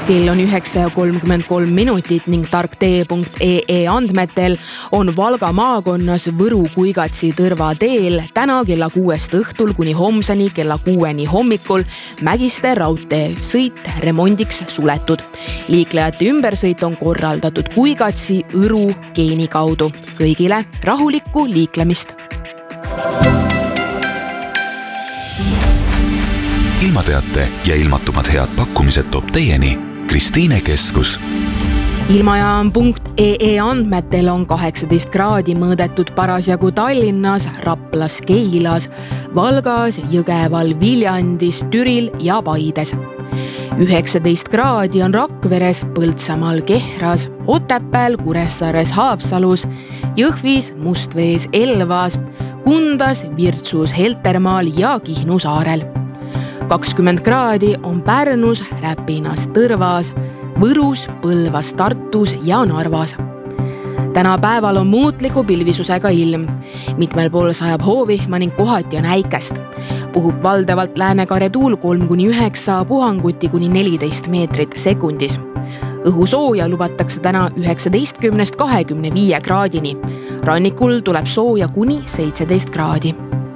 Kell on 9:33 ning tarktee.ee andmetel on Valga maakonnas Võru-Kuigatsi Tõrva teel täna kella 6 õhtul kuni homseni kella 6 hommikul Mägiste raudtee sõit remondiks suletud. Liiklejate ümbersõit on korraldatud Kuigatsi Õru geeni kaudu. Kõigile rahulikku liiklemist! Ilmateate ja ilmatumad head pakkumised toob teieni Kristiine Keskus. Ilmajaam.ee andmetel on 18 kraadi mõõdetud parasjagu Tallinnas, Raplas, Keilas, Valgas, Jõgeval, Viljandis, Türil ja Paides. 19 kraadi on Rakveres, Põltsamaal, Kehras, Otepääl, Kuressaares, Haapsalus, Jõhvis, Mustvees, Elvas, Kundas, Virtsus, Heltermaal ja Kihnu saarel. 20 kraadi on Pärnus, Räpinas, Tõrvas, Võrus, Põlvas, Tartus ja Narvas. Täna päeval on muutliku pilvisusega ilm. Mitmel pool sajab hoovihma ning kohati on äikest. Puhub valdavalt läänekare tuul 3-9, puhanguti kuni 14 meetrit sekundis. Õhusooja lubatakse täna 19-25 kraadini. Rannikul tuleb sooja kuni 17 kraadi.